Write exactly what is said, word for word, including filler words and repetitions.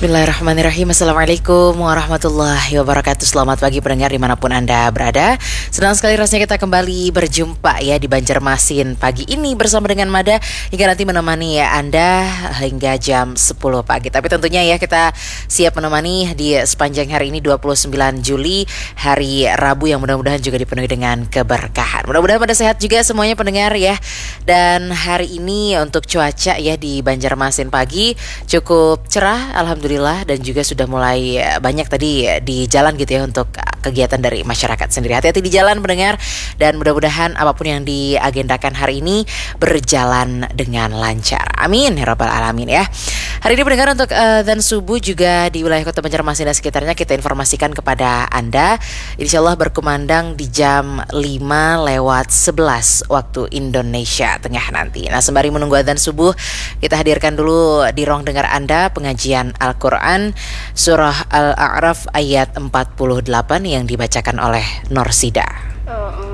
Bismillahirrahmanirrahim. Assalamualaikum warahmatullahi wabarakatuh. Selamat pagi pendengar dimanapun Anda berada. Senang sekali rasanya kita kembali berjumpa ya di Banjarmasin pagi ini bersama dengan Mada hingga nanti menemani ya Anda hingga jam sepuluh pagi. Tapi tentunya ya kita siap menemani di sepanjang hari ini dua puluh sembilan Juli, hari Rabu yang mudah-mudahan juga dipenuhi dengan keberkahan. Mudah-mudahan pada sehat juga semuanya pendengar ya. Dan hari ini untuk cuaca ya di Banjarmasin pagi cukup cerah alhamdulillah, dan juga sudah mulai banyak tadi di jalan gitu ya untuk kegiatan dari masyarakat sendiri. Hati-hati di jalan pendengar, dan mudah-mudahan apapun yang diagendakan hari ini berjalan dengan lancar. Amin ya rabbal alamin ya. Hari ini pendengar untuk adzan uh, subuh juga di wilayah Kota Banjarmasin dan sekitarnya kita informasikan kepada Anda, insyaallah berkumandang di jam lima lewat sebelas waktu Indonesia Tengah nanti. Nah, sembari menunggu adzan subuh, kita hadirkan dulu di ruang dengar Anda pengajian Al-Quran Surah Al-A'raf ayat empat puluh delapan yang dibacakan oleh Norsida.